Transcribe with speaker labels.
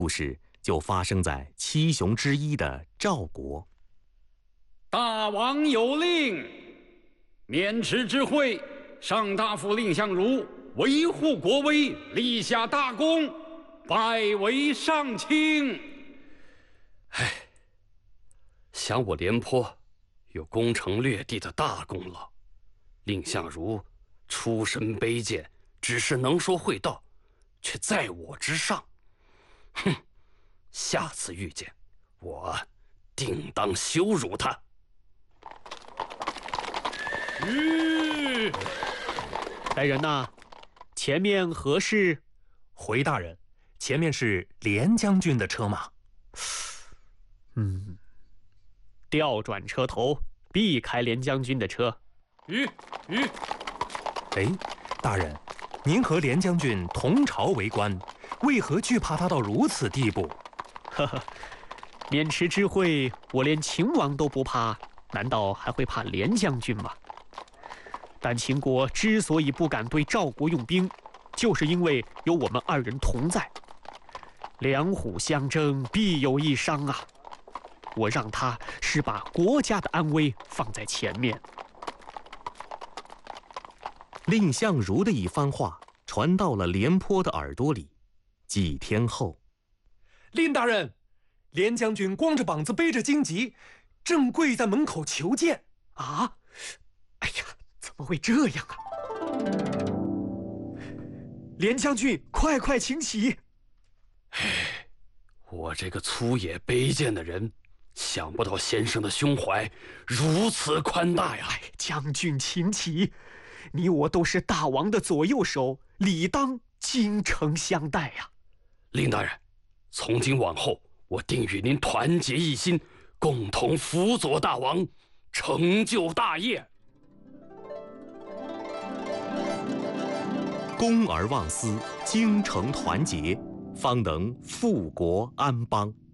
Speaker 1: 故事就发生在七雄之一的赵国。
Speaker 2: 大王有令，渑池之会，上大夫蔺相如维护国威，立下大功，拜为上卿。
Speaker 3: 想我廉颇有攻城略地的大功劳，蔺相如出身卑贱，只是能说会道，却在我之上。哼，下次遇见我，定当羞辱他。
Speaker 4: 来人呐，前面何事？
Speaker 5: 回大人，前面是廉将军的车马。
Speaker 4: 调转车头，避开廉将军的车。
Speaker 5: 哎，大人，您和廉将军同朝为官，为何惧怕他到如此地步？
Speaker 4: 呵呵，渑池之会，我连秦王都不怕，难道还会怕廉将军吗？但秦国之所以不敢对赵国用兵，就是因为有我们二人同在。两虎相争，必有一伤啊！我让他是把国家的安危放在前面。
Speaker 1: 蔺相如的一番话传到了廉颇的耳朵里。几天后，
Speaker 5: 蔺大人，廉将军光着膀子背着荆棘，正跪在门口求见。
Speaker 4: 啊！哎呀，怎么会这样啊？廉将军，快请起！
Speaker 3: 我这个粗野卑贱的人，想不到先生的胸怀如此宽大呀！
Speaker 4: 将军请起，你我都是大王的左右手，理当精诚相待呀。
Speaker 3: 蔺大人，从今往后，我定与您团结一心，共同辅佐大王，成就大业。
Speaker 1: 公而忘私，精诚团结，方能富国安邦。